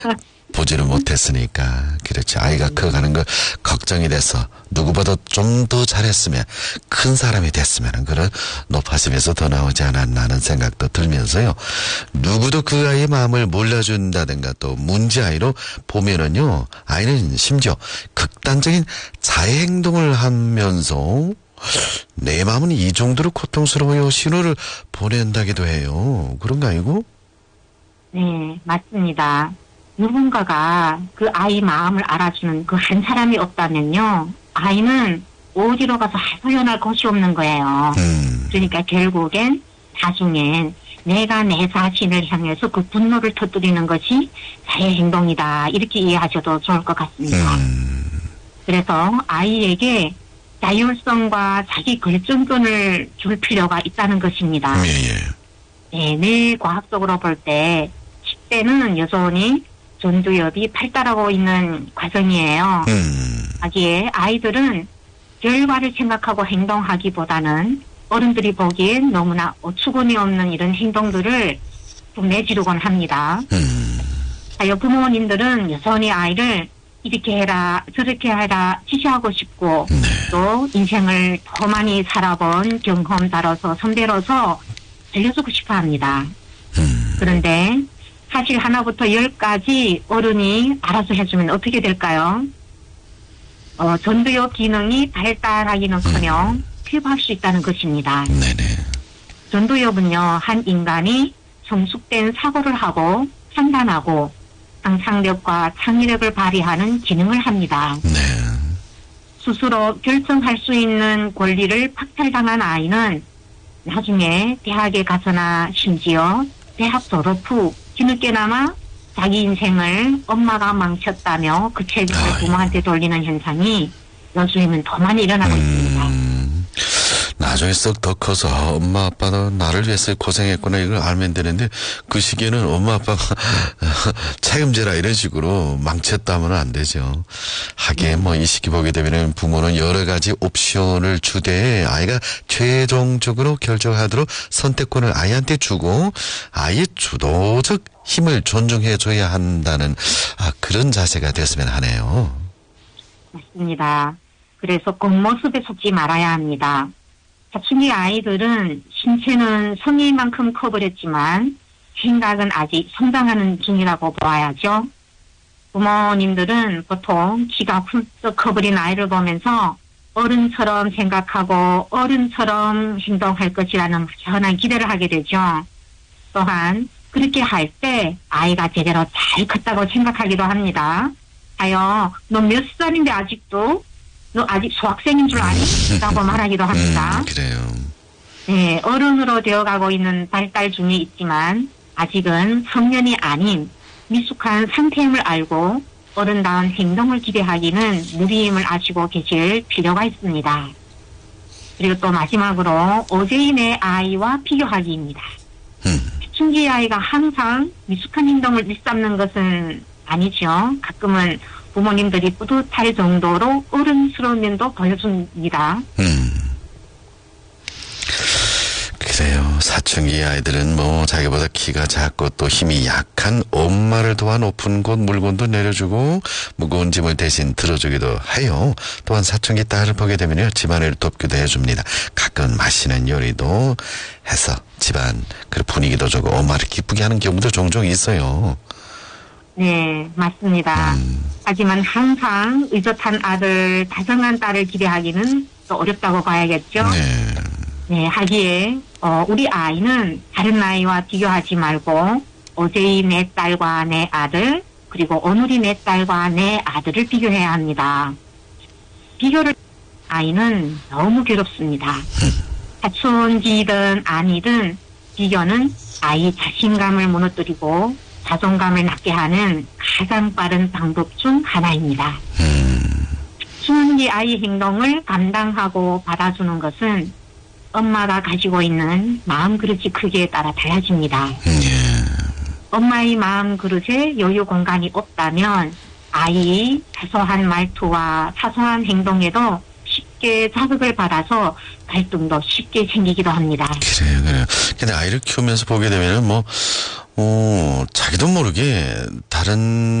보지를 못했으니까. 그렇지. 아이가 커가는 거 걱정이 돼서 누구보다 좀 더 잘했으면 큰 사람이 됐으면 그런 높아짐에서 더 나오지 않았나 하는 생각도 들면서요. 누구도 그 아이의 마음을 몰라준다든가 또 문제아이로 보면은요. 아이는 심지어 극단적인 자해 행동을 하면서 내 마음은 이 정도로 고통스러워요 신호를 보낸다기도 해요. 그런 거 아니고? 네, 맞습니다. 누군가가 그 아이 마음을 알아주는 그 한 사람이 없다면요. 아이는 어디로 가서 헤어날 곳이 없는 거예요. 그러니까 결국엔 나중엔 내가 내 자신을 향해서 그 분노를 터뜨리는 것이 자해 행동이다. 이렇게 이해하셔도 좋을 것 같습니다. 그래서 아이에게 자율성과 자기 결정권을 줄 필요가 있다는 것입니다. 네, 늘 과학적으로 볼 때 10대는 여전히 전두엽이 발달하고 있는 과정이에요. 하기에 아이들은 결과를 생각하고 행동하기보다는 어른들이 보기엔 너무나 어처구니 없는 이런 행동들을 좀 내지르곤 합니다. 하여 부모님들은 여전히 아이를 이렇게 해라 저렇게 해라 지시하고 싶고 또 인생을 더 많이 살아본 경험자로서 선배로서 알려주고 싶어 합니다. 그런데 사실 하나부터 10까지 어른이 알아서 해주면 어떻게 될까요? 전두엽 기능이 발달하기는커녕 퇴보할 수 있다는 것입니다. 전두엽은요, 한 인간이 성숙된 사고를 하고 판단하고 상상력과 창의력을 발휘하는 기능을 합니다. 스스로 결정할 수 있는 권리를 박탈당한 아이는 나중에 대학에 가서나 심지어 대학 졸업 후 뒤늦게나마 자기 인생을 엄마가 망쳤다며 그 책임을 부모한테 돌리는 현상이 요즘에는 더 많이 일어나고 있습니다. 나중에 썩 더 커서 엄마 아빠도 나를 위해서 고생했구나 이걸 알면 되는데 그 시기에는 엄마 아빠가 책임져라 이런 식으로 망쳤다 하면 안 되죠. 하긴 뭐 이 시기 보게 되면 부모는 여러 가지 옵션을 주되 아이가 최종적으로 결정하도록 선택권을 아이한테 주고 아이의 주도적 힘을 존중해줘야 한다는 그런 자세가 됐으면 하네요. 맞습니다. 그래서 겉모습에 속지 말아야 합니다. 사춘기 아이들은 신체는 성인만큼 커버렸지만 생각은 아직 성장하는 중이라고 보아야죠. 부모님들은 보통 키가 훌쩍 커버린 아이를 보면서 어른처럼 생각하고 어른처럼 행동할 것이라는 현한 기대를 하게 되죠. 또한 그렇게 할 때 아이가 제대로 잘 컸다고 생각하기도 합니다. 하여 너 몇 살인데 아직도 너 아직 소학생인 줄 아니? 라고 말하기도 합니다. 그래요. 네, 어른으로 되어가고 있는 발달 중에 있지만 아직은 성년이 아닌 미숙한 상태임을 알고 어른다운 행동을 기대하기는 무리임을 아시고 계실 필요가 있습니다. 그리고 또 마지막으로 어제의 내 아이와 비교하기입니다. 사춘기 아이가 항상 미숙한 행동을 일삼는 것은 아니죠. 가끔은 부모님들이 뿌듯할 정도로 어른스러운 면도 보여줍니다. 그래요. 사춘기 아이들은 뭐 자기보다 키가 작고 또 힘이 약한 엄마를 도와 높은 곳 물건도 내려주고 무거운 짐을 대신 들어주기도 해요. 또한 사춘기 딸을 보게 되면요 집안을 돕기도 해줍니다. 가끔 맛있는 요리도 해서 집안 그 분위기도 좋고 엄마를 기쁘게 하는 경우도 종종 있어요. 네, 맞습니다. 하지만 항상 의젓한 아들, 다정한 딸을 기대하기는 또 어렵다고 봐야겠죠. 네, 하기에 우리 아이는 다른 아이와 비교하지 말고 어제의 내 딸과 내 아들 그리고 오늘의 내 딸과 내 아들을 비교해야 합니다. 비교를 아이는 너무 괴롭습니다. 사춘기든 아니든 비교는 아이 자신감을 무너뜨리고 자존감을 낮게 하는 가장 빠른 방법 중 하나입니다. 사춘기 아이 행동을 감당하고 받아주는 것은 엄마가 가지고 있는 마음 그릇이 크기에 따라 달라집니다. 엄마의 마음 그릇에 여유 공간이 없다면 아이의 사소한 말투와 사소한 행동에도 쉽게 자극을 받아서 갈등도 쉽게 생기기도 합니다. 그래요. 근데 아이를 키우면서 보게 되면은 자기도 모르게 다른